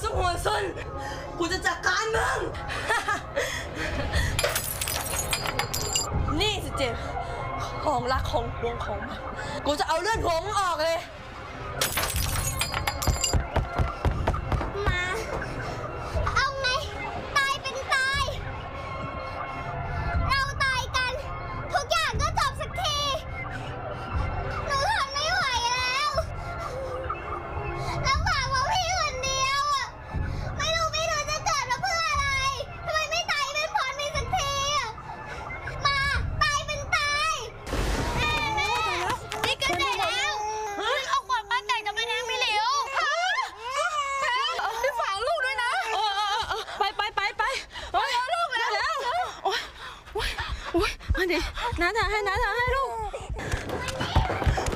สมหัวส้นกูจะจัดการมึง นี่สิเจมของรักของหวงของมันกูจะเอาเลือดหัวมึงออกเลยมาเอาไงตายเป็นตายเราตายกันทุกอย่างก็จบสักทีหนูทนไม่ไหวแล้วลำบากเพราะพี่คนเดียวอ่ะไม่รู้จะเกิดมาเพื่ออะไรทำไมไม่ตายเป็นพรไปสักทีมาตายเป็นตายแม่นี่ก็ได้แล้วเอาขวดมาแต่งจะไปแทงพี่หลิวไปฝากลูกด้วยนะไปโอ้ยลูกแล้วโอ้ยมาดิน้าทาให้ลูก